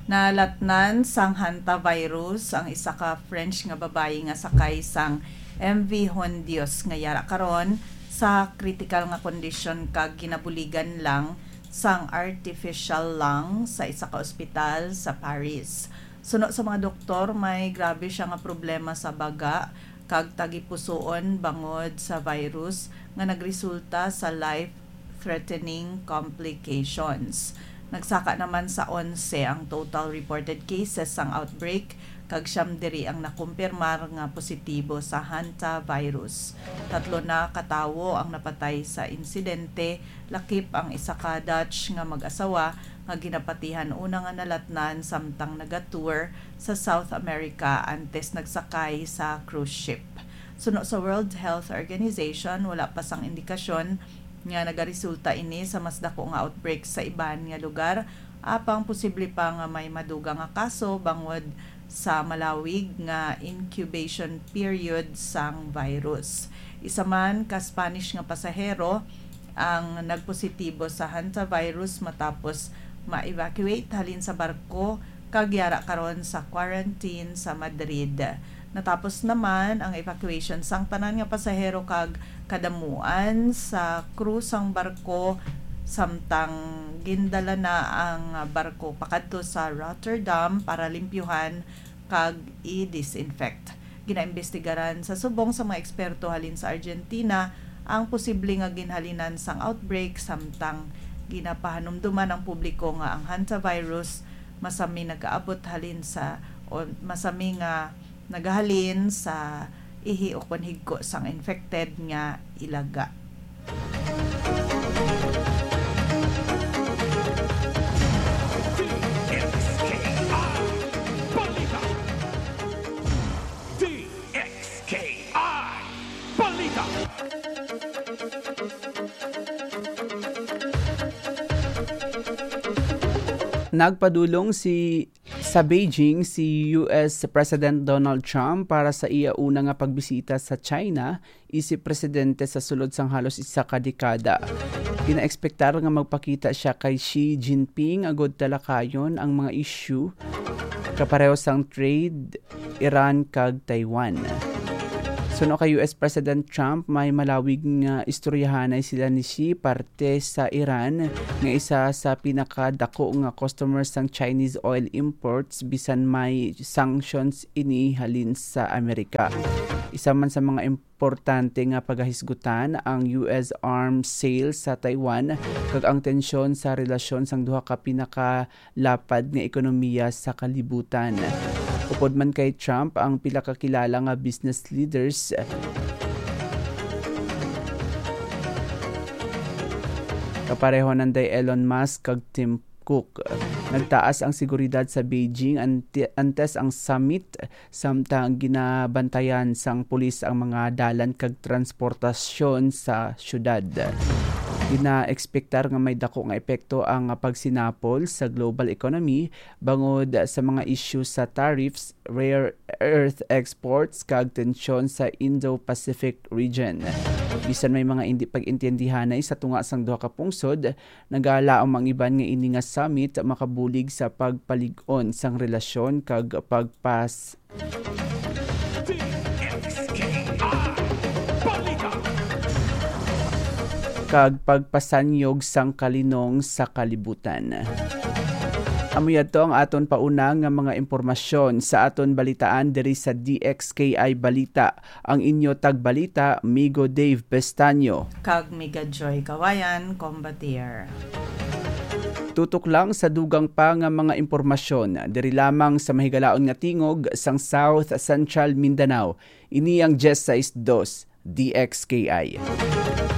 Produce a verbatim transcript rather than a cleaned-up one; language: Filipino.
Nalatnan sang hantavirus ang isa ka French nga babayi nga sakay sang M V Hondios nga yara karon sa critical nga kondisyon kag ginabuligan lang sang artificial lung sa isa ka ospital sa Paris. Suno sa mga doktor, may grabe siya nga problema sa baga kag tagipusoon bangod sa virus nga nagresulta sa life-threatening complications. Nagsaka naman sa eleven ang total reported cases sang outbreak kag siyam diri ang nakumpirmar nga positibo sa hantavirus. Tatlo na katawo ang napatay sa insidente, lakip ang isa ka Dutch nga mag-asawa nga ginapatihan una nga nalatnan samtang nagatour sa South America antes nagsakay sa cruise ship. Suno sa World Health Organization, wala pa sang indikasyon nga nagaresulta ini sa mas dako nga outbreak sa iban nga lugar, apang posible pa nga may maduga nga kaso bangod sa malawig nga incubation period sang virus. Isa man ka Spanish nga pasahero ang nagpositibo sa hantavirus matapos ma-evacuate halin sa barko kag yara karon sa quarantine sa Madrid. Natapos naman ang evacuation sang tanan nga pasahero kag kadamuan sa cruise ang barko samtang gindala na ang barko pakadto sa Rotterdam para limpyuhan kag i-disinfect. Ginaimbestigaran sa subong sa mga eksperto halin sa Argentina ang posible nga ginhalinan sang outbreak samtang ginapahanumduman ang publiko nga ang hantavirus masami nagaabot halin sa o masami nga nagahalin sa ihi o panhigko sang infected nga ilaga. Nagpadulong si sa Beijing si U S President Donald Trump para sa iya una nga pagbisita sa China isip presidente sa sulod sang halos isa ka dekada. Ginaekspektar nga magpakita siya kay Xi Jinping agod talakayon ang mga issue kapareho sang trade, Iran kag Taiwan. Suno kay U S President Trump, may malawig nga istoryahanay sila ni Xi parte sa Iran nga isa sa pinakadako nga customers sang Chinese oil imports bisan may sanctions ini halin sa Amerika. Isa man sa mga importante nga pagahisgutan ang U S arms sales sa Taiwan kag ang tensyon sa relasyon sang duha ka pinakalapad nga ekonomiya sa kalibutan. Upod man kay Trump, ang pila ka kilala nga business leaders kapareho nanday Elon Musk kag Tim Cook. Nagtaas ang seguridad sa Beijing antes ang summit samtang ginabantayan sang pulis ang mga dalan kag transportasyon sa syudad. Gina-ekspektar nga may dako nga epekto ang pagsinapol sa global economy bangod sa mga issue sa tariffs, rare earth exports kag tensyon sa Indo-Pacific region. Bisan may mga indi pag-intindihanay sa tunga sang duha ka pungsod, nagala ang mga iban nga ini nga summit makabulig sa pagpalig-on sang relasyon kag pagpas kag pagpasanyog sang kalinong sa kalibutan. Amoy ato ang aton pauna nga mga impormasyon sa aton balitaan diri sa D X K I Balita. Ang inyo tagbalita, Migo Dave Pestaño. Kag Miga Joy Kawayan, Combatier. Tutok lang sa dugang pa nga mga impormasyon diri lamang sa mahigalaon nga tingog sang South Central Mindanao. Ini ang Jes sixty-two D X K I.